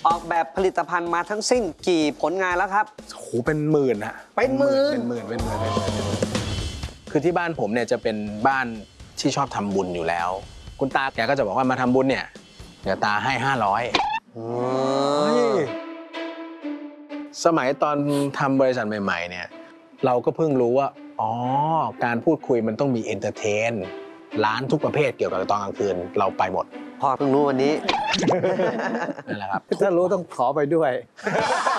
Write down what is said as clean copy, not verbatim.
ออกแบบผลิตภัณฑ์มาทั้งสิ้นกี่ผลงานแล้วครับโหเป็นหมื่นฮะเป็นหมื่นคือที่บ้านผมเนี่ยจะเป็นบ้านที่ชอบทำบุญอยู่แล้วคุณตาแกก็จะบอกว่ามาทำบุญเนี่ยเดี๋ยวตาให้500สมัยตอนทำบริษัทใหม่ๆเนี่ยเราก็เพิ่งรู้ว่าอ๋อการพูดคุยมันต้องมีเอนเตอร์เทนร้านทุกประเภทเกี่ยวกับตอนกลางคืนเราไปหมดพ่อเพิ่งรู้วันนี้นั่นแหละครับถ้ารู้ต้องขอไปด้วย